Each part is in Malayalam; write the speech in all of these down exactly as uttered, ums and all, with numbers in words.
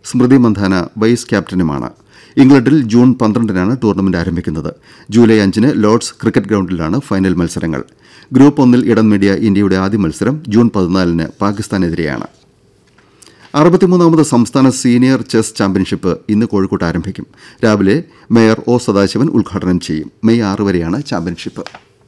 സ്മൃതി മന്ധാന വൈസ് ക്യാപ്റ്റനുമാണ്. ഇംഗ്ലണ്ടിൽ ജൂൺ പന്ത്രണ്ടിനാണ് ടൂർണമെന്റ് ആരംഭിക്കുന്നത്. ജൂലൈ അഞ്ചിന് ലോർഡ്സ് ക്രിക്കറ്റ് ഗ്രൌണ്ടിലാണ് ഫൈനൽ മത്സരങ്ങൾ. ഗ്രൂപ്പ് ഒന്നിൽ ഇടം നേടിയ ഇന്ത്യയുടെ ആദ്യ മത്സരം ജൂൺ പതിനാലിന് പാകിസ്ഥാനെതിരെയാണ്. അറുപത്തിമൂന്നാമത് സംസ്ഥാന സീനിയർ ചെസ് ചാമ്പ്യൻഷിപ്പ് ഇന്ന് കോഴിക്കോട്ട് ആരംഭിക്കും. രാവിലെ മേയർ ഒ സദാശിവൻ ഉദ്ഘാടനം ചെയ്യും. മെയ് ആറ് വരെയാണ് ചാമ്പ്യൻഷിപ്പ്.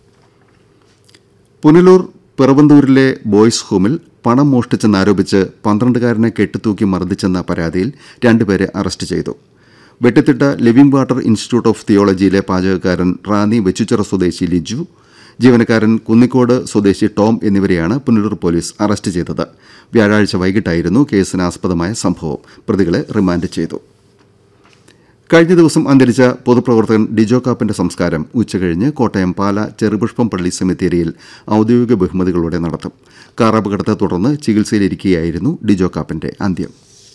പുനലൂർ പിറവന്തൂരിലെ ബോയ്സ് ഹോമിൽ പണം മോഷ്ടിച്ചെന്നാരോപിച്ച് പന്ത്രണ്ടുകാരനെ കെട്ടിത്തൂക്കി മർദ്ദിച്ചെന്ന പരാതിയിൽ രണ്ടുപേരെ അറസ്റ്റ് ചെയ്തു. വെട്ടിത്തിട്ട living water institute of തിയോളജിയിലെ പാചകക്കാരൻ Ranni Vechoochira സ്വദേശി ലിജു, ജീവനക്കാരൻ കുന്നിക്കോട് സ്വദേശി ടോം എന്നിവരെയാണ് പുനലൂർ പോലീസ് അറസ്റ്റ് ചെയ്തത്. വ്യാഴാഴ്ച വൈകിട്ടായിരുന്നു കേസിനാസ്പദമായ സംഭവം. പ്രതികളെ റിമാൻഡ് ചെയ്തു. കഴിഞ്ഞ ദിവസം അന്തരിച്ച പൊതുപ്രവർത്തകൻ ഡിജോ കാപ്പന്റെ സംസ്കാരം ഉച്ചകഴിഞ്ഞ് കോട്ടയം പാല ചെറുപുഷ്പം പള്ളി സെമിത്തേരിയിൽ ഔദ്യോഗിക ബഹുമതികളോടെ നടത്തും. കാർ അപകടത്തെ തുടർന്ന് ചികിത്സയിലിരിക്കെയായിരുന്നു ഡിജോ കാപ്പന്റെ അന്ത്യം.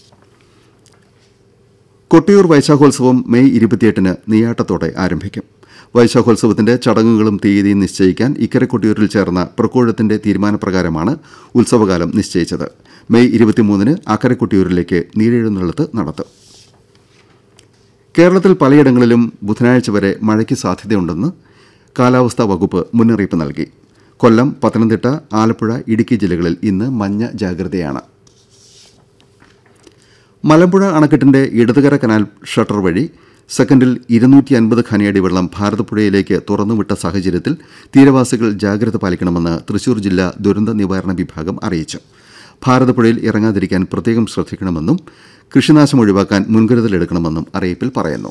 കൊട്ടിയൂർ വൈശാഖോത്സവം മെയ് ഇരുപത്തിയെട്ടിന് നെയ്യാട്ടത്തോടെ ആരംഭിക്കും. വൈശാഖോത്സവത്തിന്റെ ചടങ്ങുകളും തീയതിയും നിശ്ചയിക്കാൻ ഇക്കരെ കൊട്ടിയൂരിൽ ചേർന്ന പ്രക്കോഴത്തിന്റെ തീരുമാനപ്രകാരമാണ് ഉത്സവകാലം നിശ്ചയിച്ചത്. മെയ് ഇരുപത്തിമൂന്നിന് അക്കരെ കൊട്ടിയൂരിലേക്ക് നീരെഴുന്നള്ളത്ത് നടത്തും. കേരളത്തിൽ പലയിടങ്ങളിലും ബുധനാഴ്ച വരെ മഴയ്ക്ക് സാധ്യതയുണ്ടെന്ന് കാലാവസ്ഥാ വകുപ്പ് മുന്നറിയിപ്പ് നൽകി. കൊല്ലം, പത്തനംതിട്ട, ആലപ്പുഴ, ഇടുക്കി ജില്ലകളിൽ ഇന്ന് മഞ്ഞ ജാഗ്രതയാണ്. മലമ്പുഴ അണക്കെട്ടിന്റെ ഇടതുകര കനാൽ ഷട്ടർ വഴി സെക്കൻഡിൽ ഇരുന്നൂറ്റി അൻപത് ഖനിയടി വെള്ളം ഭാരതപ്പുഴയിലേക്ക് തുറന്നുവിട്ട സാഹചര്യത്തിൽ തീരവാസികൾ ജാഗ്രത പാലിക്കണമെന്ന് തൃശൂർ ജില്ലാ ദുരന്ത നിവാരണ വിഭാഗം അറിയിച്ചു. ഭാരതപ്പുഴയിൽ ഇറങ്ങാതിരിക്കാൻ പ്രത്യേകം ശ്രദ്ധിക്കണമെന്നും കൃഷിനാശം ഒഴിവാക്കാൻ മുൻകരുതലെടുക്കണമെന്നും അറിയിപ്പിൽ പറയുന്നു.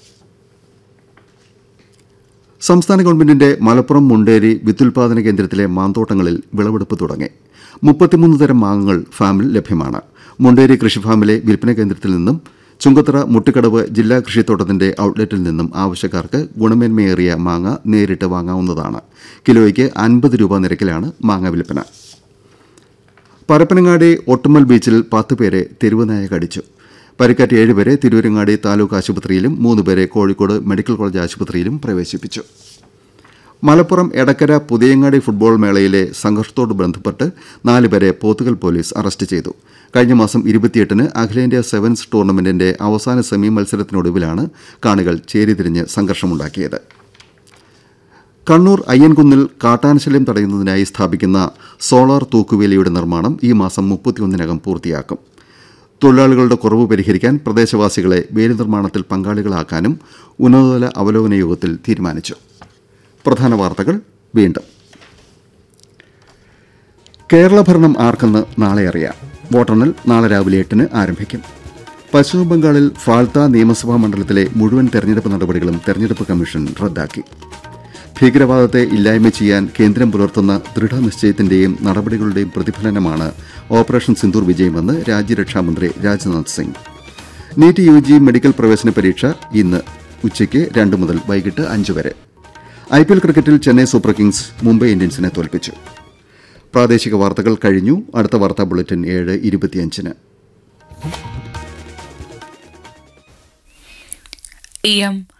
സംസ്ഥാന ഗവൺമെന്റിന്റെ മലപ്പുറം മുണ്ടേരി വിത്തുൽപാദന കേന്ദ്രത്തിലെ മാന്തോട്ടങ്ങളിൽ വിളവെടുപ്പ് തുടങ്ങി. മുപ്പത്തിമൂന്ന് തരം മാങ്ങകൾ ഫാമിൽ ലഭ്യമാണ്. മുണ്ടേരി കൃഷിഫാമിലെ വിൽപ്പന കേന്ദ്രത്തിൽ നിന്നും ചുങ്കത്തറ മുട്ടിക്കടവ് ജില്ലാ കൃഷിത്തോട്ടത്തിന്റെ ഔട്ട്ലെറ്റിൽ നിന്നും ആവശ്യക്കാർക്ക് ഗുണമേന്മയേറിയ മാങ്ങ നേരിട്ട് വാങ്ങാവുന്നതാണ്. കിലോയ്ക്ക് അൻപത് രൂപ നിരക്കിലാണ് മാങ്ങ വിൽപ്പന. പരപ്പനങ്ങാടി ഒട്ടുമൽ ബീച്ചിൽ പത്ത് പേരെ തെരുവുനായ കടിച്ചു. പരിക്കേറ്റ ഏഴുപേരെ തിരൂരങ്ങാടി താലൂക്ക് ആശുപത്രിയിലും മൂന്നുപേരെ കോഴിക്കോട് മെഡിക്കൽ കോളേജ് ആശുപത്രിയിലും പ്രവേശിപ്പിച്ചു. മലപ്പുറം എടക്കര പുതിയങ്ങാടി ഫുട്ബോൾ മേളയിലെ സംഘർഷത്തോട് ബന്ധപ്പെട്ട് നാലുപേരെ പോത്തുകൽ പോലീസ് അറസ്റ്റ് ചെയ്തു. കഴിഞ്ഞ മാസം ഇരുപത്തിയെട്ടിന് അഖിലേന്ത്യാ സെവൻസ് ടൂർണമെന്റിന്റെ അവസാന സെമി മത്സരത്തിനൊടുവിലാണ് കാണികൾ ചേരിതിരിഞ്ഞ് സംഘർഷമുണ്ടാക്കിയത്. കണ്ണൂർ അയ്യൻകുന്നിൽ കാട്ടാനശല്യം തടയുന്നതിനായി സ്ഥാപിക്കുന്ന സോളാർ തൂക്കുവേലിയുടെ നിർമ്മാണം ഈ മാസം മുപ്പത്തിയൊന്നിനകം പൂർത്തിയാക്കും. തൊഴിലാളികളുടെ കുറവ് പരിഹരിക്കാൻ പ്രദേശവാസികളെ വേലി നിർമ്മാണത്തിൽ പങ്കാളികളാക്കാനും ഉന്നതതല അവലോകന യോഗത്തിൽ തീരുമാനിച്ചു. പ്രധാന വാർത്തകൾ വീണ്ടും. കേരള ഭരണം ആർക്കെന്ന് നാളെ അറിയാം. വോട്ടെണ്ണൽ നാളെ രാവിലെ എട്ടിന് ആരംഭിക്കും. പശ്ചിമബംഗാളിൽ ഫാൽത്ത നിയമസഭാ മണ്ഡലത്തിലെ മുഴുവൻ തെരഞ്ഞെടുപ്പ് നടപടികളും തെരഞ്ഞെടുപ്പ് കമ്മീഷൻ റദ്ദാക്കി. ഭീകരവാദത്തെ ഇല്ലായ്മ ചെയ്യാൻ കേന്ദ്രം പുലർത്തുന്ന ദൃഢനിശ്ചയത്തിന്റെയും നടപടികളുടെയും പ്രതിഫലനമാണ് ഓപ്പറേഷൻ സിന്ദൂർ വിജയമെന്ന് രാജ്യരക്ഷാമന്ത്രി Rajnath Singh. NEET U G medical പ്രവേശന പരീക്ഷ ഇന്ന് ഉച്ചയ്ക്ക് രണ്ട് മുതൽ വൈകിട്ട് അഞ്ച് വരെ. ഐ പി എൽ ക്രിക്കറ്റിൽ ചെന്നൈ സൂപ്പർ കിങ്സ് മുംബൈ ഇന്ത്യൻസിനെ തോൽപ്പിച്ചു. പ്രാദേശിക വാർത്തകൾ കഴിഞ്ഞു. അടുത്ത വാർത്താ ബുള്ളറ്റിൻ ഏഴ് ഇരുപത്തിയഞ്ചിന്. A M